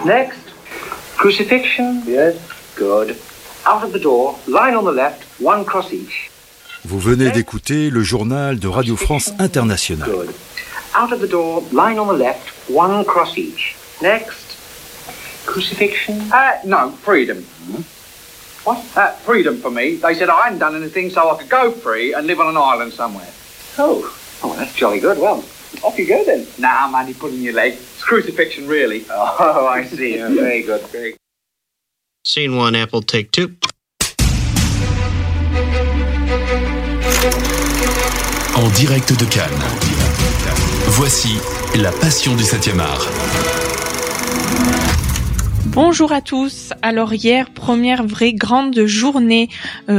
Next. Crucifixion. Yes. Good. Out of the door, line on the left, one cross each. Vous venez d'écouter le journal de Radio France Internationale. Good. Out of the door, line on the left, one cross each. Next. Crucifixion. No, freedom. What? Freedom for me. They said I hadn't done anything, so I could go free and live on an island somewhere. Oh, that's jolly good. Well, off you go then. Nah, man, you're pulling your leg. It's crucifixion, really. Oh, I see. Oh, very good, very good. Scene 1, Apple, take 2. En direct de Cannes. Voici La Passion du 7e art. Bonjour à tous. Alors hier, première vraie grande journée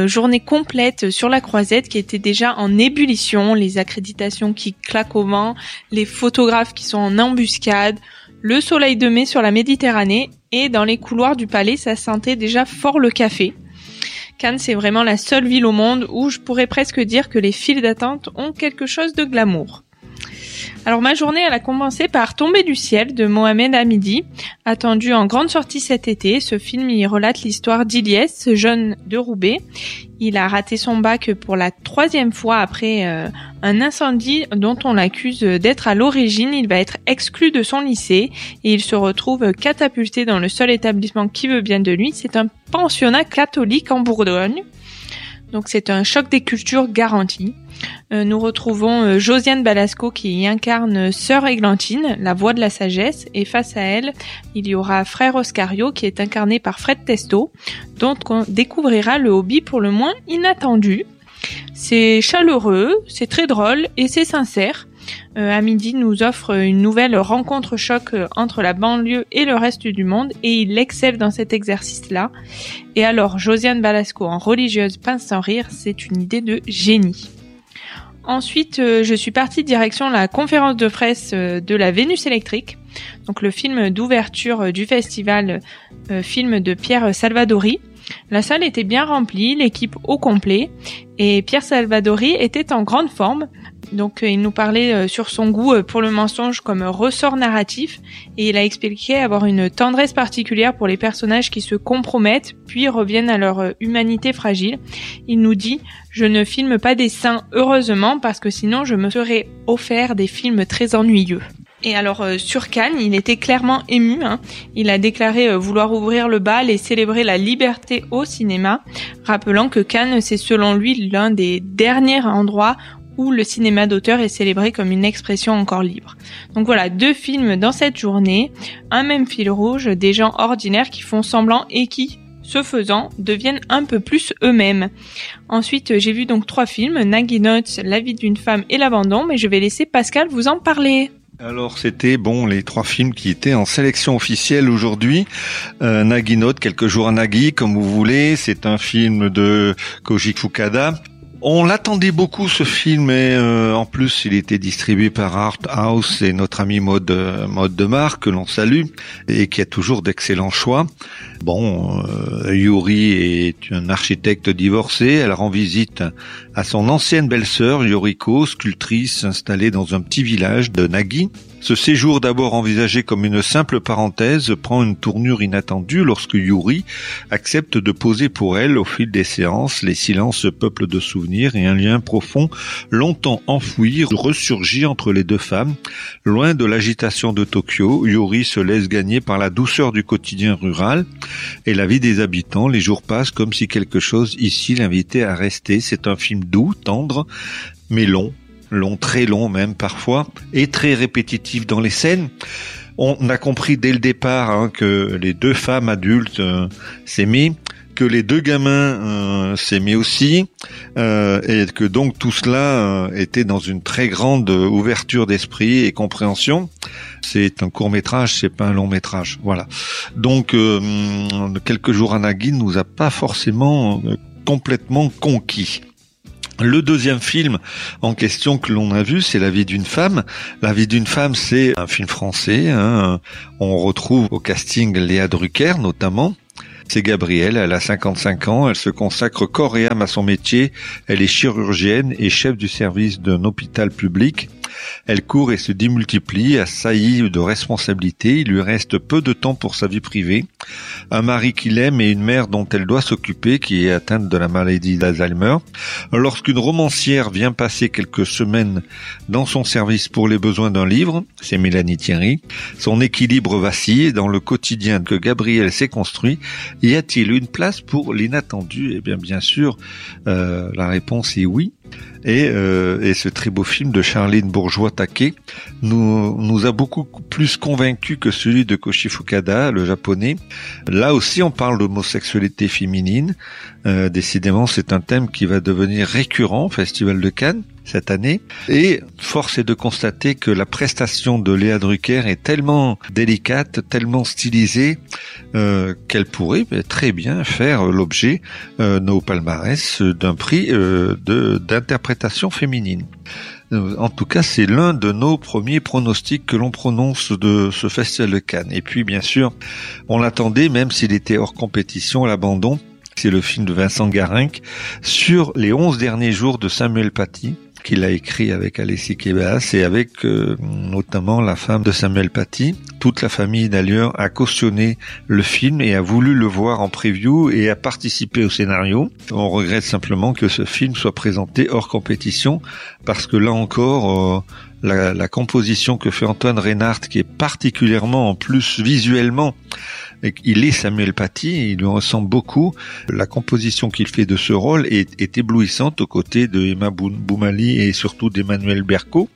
complète sur la Croisette qui était déjà en ébullition, les accréditations qui claquent au vent, les photographes qui sont en embuscade, le soleil de mai sur la Méditerranée et dans les couloirs du palais, ça sentait déjà fort le café. Cannes, c'est vraiment la seule ville au monde où je pourrais presque dire que les files d'attente ont quelque chose de glamour. Alors ma journée, elle a commencé par Tomber du ciel de Mohamed Hamidi, attendu en grande sortie cet été. Ce film, il relate l'histoire d'Ilyes, jeune de Roubaix. Il a raté son bac pour la 3e fois après un incendie dont on l'accuse d'être à l'origine. Il va être exclu de son lycée et il se retrouve catapulté dans le seul établissement qui veut bien de lui. C'est un pensionnat catholique en Bourgogne. Donc c'est un choc des cultures garanti. Nous retrouvons Josiane Balasco qui y incarne Sœur Églantine, la voix de la sagesse, et face à elle, il y aura Frère Oscario qui est incarné par Fred Testo, dont on découvrira le hobby pour le moins inattendu. C'est chaleureux, c'est très drôle et c'est sincère. Hamidi nous offre une nouvelle rencontre choc entre la banlieue et le reste du monde et il excelle dans cet exercice-là. Et alors, Josiane Balasco en religieuse pince sans rire, c'est une idée de génie. Ensuite, je suis partie direction la conférence de presse de la Vénus électrique, donc le film d'ouverture du festival, film de Pierre Salvadori. La salle était bien remplie, l'équipe au complet, et Pierre Salvadori était en grande forme. Donc il nous parlait sur son goût pour le mensonge comme ressort narratif, et il a expliqué avoir une tendresse particulière pour les personnages qui se compromettent puis reviennent à leur humanité fragile. Il nous dit « Je ne filme pas des saints heureusement parce que sinon je me serais offert des films très ennuyeux ». Et alors sur Cannes, il était clairement ému. Il a déclaré vouloir ouvrir le bal et célébrer la liberté au cinéma, rappelant que Cannes, c'est selon lui l'un des derniers endroits où le cinéma d'auteur est célébré comme une expression encore libre. Donc voilà, 2 films dans cette journée, un même fil rouge, des gens ordinaires qui font semblant et qui, ce faisant, deviennent un peu plus eux-mêmes. Ensuite, j'ai vu donc 3 films, Nagui Notes, La vie d'une femme et L'abandon, mais je vais laisser Pascal vous en parler. Alors c'était les 3 films qui étaient en sélection officielle aujourd'hui. Nagui Notes, Quelques jours à Nagui, comme vous voulez, c'est un film de Koji Fukada. On l'attendait beaucoup ce film et en plus il était distribué par Art House et notre ami Maud Demar que l'on salue et qui a toujours d'excellents choix. Yuri est un architecte divorcé, elle rend visite à son ancienne belle-sœur Yoriko, sculptrice installée dans un petit village de Nagui. Ce séjour, d'abord envisagé comme une simple parenthèse, prend une tournure inattendue lorsque Yuri accepte de poser pour elle, au fil des séances, les silences peuplent de souvenirs et un lien profond, longtemps enfoui, ressurgit entre les 2 femmes. Loin de l'agitation de Tokyo, Yuri se laisse gagner par la douceur du quotidien rural et la vie des habitants. Les jours passent comme si quelque chose ici l'invitait à rester. C'est un film doux, tendre, mais long, très long même parfois, et très répétitif dans les scènes. On a compris dès le départ que les 2 femmes adultes s'aimaient, que les 2 gamins s'aimaient aussi, et que donc tout cela était dans une très grande ouverture d'esprit et compréhension. C'est un court-métrage, c'est pas un long-métrage, voilà. Donc Quelques jours à Nagui ne nous a pas forcément complètement conquis. Le deuxième film en question que l'on a vu, c'est La vie d'une femme. La vie d'une femme, c'est un film français. On retrouve au casting Léa Drucker notamment. C'est Gabrielle, elle a 55 ans, elle se consacre corps et âme à son métier. Elle est chirurgienne et chef du service d'un hôpital public. Elle court et se démultiplie, assaillie de responsabilités. Il lui reste peu de temps pour sa vie privée. Un mari qu'il aime et une mère dont elle doit s'occuper, qui est atteinte de la maladie d'Alzheimer. Lorsqu'une romancière vient passer quelques semaines dans son service pour les besoins d'un livre, c'est Mélanie Thierry, son équilibre vacille dans le quotidien que Gabriel s'est construit. Y a-t-il une place pour l'inattendu? Eh bien sûr, la réponse est oui. Et ce très beau film de Charline Bourgeois-Takei nous a beaucoup plus convaincus que celui de Koshi Fukada, le japonais. Là aussi, on parle d'homosexualité féminine. Décidément, c'est un thème qui va devenir récurrent au Festival de Cannes cette année. Et force est de constater que la prestation de Léa Drucker est tellement délicate, tellement stylisée, qu'elle pourrait très bien faire l'objet au palmarès d'un prix d'interprétation féminine. En tout cas, c'est l'un de nos premiers pronostics que l'on prononce de ce Festival de Cannes. Et puis, bien sûr, on l'attendait, même s'il était hors compétition, à l'abandon. C'est le film de Vincent Garinck sur les 11 derniers jours de Samuel Paty, qu'il a écrit avec Alessi Kebaas et avec notamment la femme de Samuel Paty. Toute la famille d'ailleurs a cautionné le film et a voulu le voir en preview et a participé au scénario. On regrette simplement que ce film soit présenté hors compétition parce que là encore, la composition que fait Antoine Reinhardt, qui est particulièrement en plus visuellement, il est Samuel Paty, il lui ressemble beaucoup. La composition qu'il fait de ce rôle est éblouissante aux côtés de Emma Boumali et surtout d'Emmanuel Berco.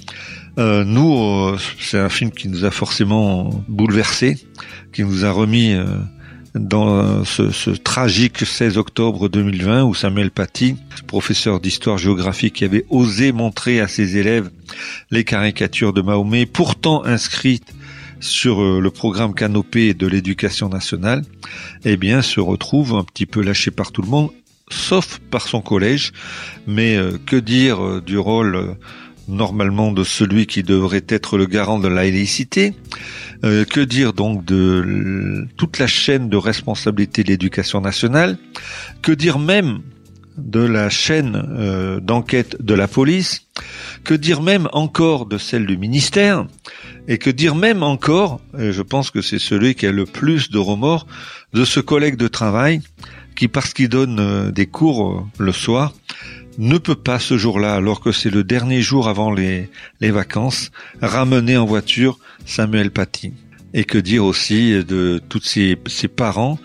C'est un film qui nous a forcément bouleversés, qui nous a remis dans ce tragique 16 octobre 2020 où Samuel Paty, professeur d'histoire-géographie qui avait osé montrer à ses élèves les caricatures de Mahomet, pourtant inscrites sur le programme Canopée de l'éducation nationale, se retrouve un petit peu lâché par tout le monde, sauf par son collège. Mais que dire du rôle normalement de celui qui devrait être le garant de la laïcité? Que dire donc de toute la chaîne de responsabilité de l'éducation nationale? Que dire même de la chaîne d'enquête de la police? Que dire même encore de celle du ministère? Et que dire même encore, et je pense que c'est celui qui a le plus de remords, de ce collègue de travail qui, parce qu'il donne des cours le soir, ne peut pas ce jour-là, alors que c'est le dernier jour avant les vacances, ramener en voiture Samuel Paty. Et que dire aussi de tous ces parents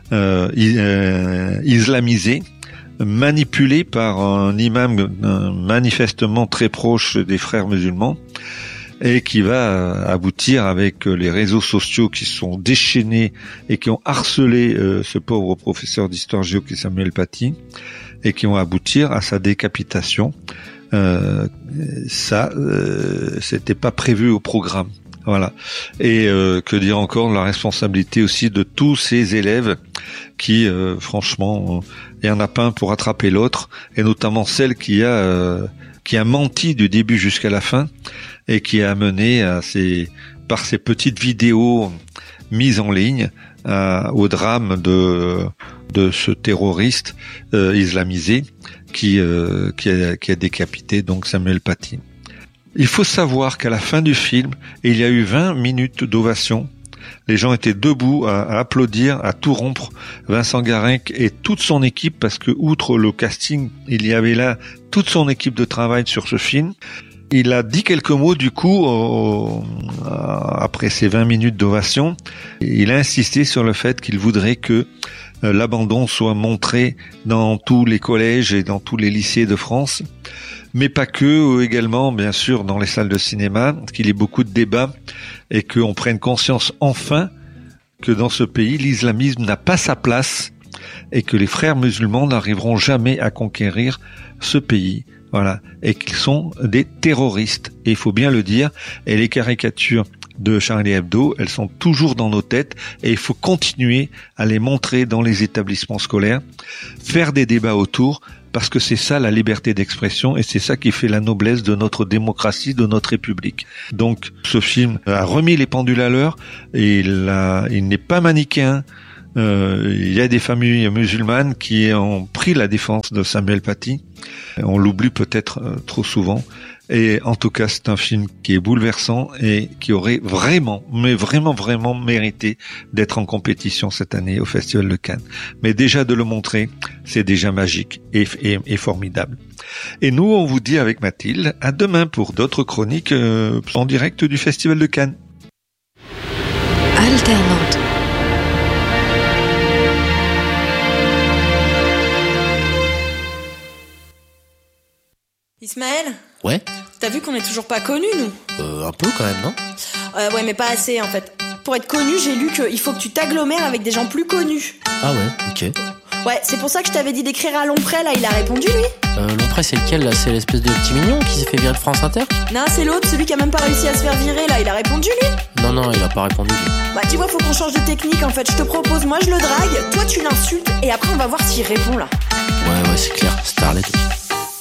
islamisés, manipulés par un imam manifestement très proche des frères musulmans, et qui va aboutir avec les réseaux sociaux qui sont déchaînés et qui ont harcelé ce pauvre professeur d'histoire-géo qui est Samuel Paty, et qui vont aboutir à sa décapitation. C'était pas prévu au programme. Voilà. Et que dire encore de la responsabilité aussi de tous ces élèves qui, franchement, il y en a pas un pour attraper l'autre, et notamment celle qui a menti du début jusqu'à la fin et qui a amené par ces petites vidéos mises en ligne au drame de ce terroriste islamisé qui a décapité donc Samuel Paty. Il faut savoir qu'à la fin du film, il y a eu 20 minutes d'ovation. Les gens étaient debout à applaudir, à tout rompre. Vincent Garinck et toute son équipe, parce que outre le casting, il y avait là toute son équipe de travail sur ce film. Il a dit quelques mots du coup après ces 20 minutes d'ovation. Il a insisté sur le fait qu'il voudrait que l'abandon soit montré dans tous les collèges et dans tous les lycées de France, mais pas que, également bien sûr dans les salles de cinéma, qu'il y ait beaucoup de débats et qu'on prenne conscience enfin que dans ce pays l'islamisme n'a pas sa place et que les frères musulmans n'arriveront jamais à conquérir ce pays. Voilà, et qu'ils sont des terroristes, et il faut bien le dire, et les caricatures de Charlie Hebdo, elles sont toujours dans nos têtes, et il faut continuer à les montrer dans les établissements scolaires, faire des débats autour, parce que c'est ça la liberté d'expression, et c'est ça qui fait la noblesse de notre démocratie, de notre République. Donc ce film a remis les pendules à l'heure, et il n'est pas manichéen, Il y a des familles musulmanes qui ont pris la défense de Samuel Paty. On l'oublie peut-être trop souvent. Et en tout cas, c'est un film qui est bouleversant et qui aurait vraiment mérité d'être en compétition cette année au Festival de Cannes. Mais déjà de le montrer, c'est déjà magique et formidable. Et nous, on vous dit avec Mathilde, à demain pour d'autres chroniques en direct du Festival de Cannes. Alternante. Ismaël ? Ouais. T'as vu qu'on est toujours pas connus, nous ? Un peu quand même, non ? Ouais, mais pas assez, en fait. Pour être connu, j'ai lu qu'il faut que tu t'agglomères avec des gens plus connus. Ah ouais, ok. Ouais, c'est pour ça que je t'avais dit d'écrire à Lompré, là, il a répondu, lui. Lompré, c'est lequel, là ? C'est l'espèce de petit mignon qui s'est fait virer de France Inter ? Non, c'est l'autre, celui qui a même pas réussi à se faire virer, là, il a répondu, lui. Non, il a pas répondu, lui. Bah, tu vois, faut qu'on change de technique, en fait. Je te propose, moi, je le drague, toi, tu l'insultes, et après, on va voir s'il répond, là. Ouais, c'est clair, Starlet.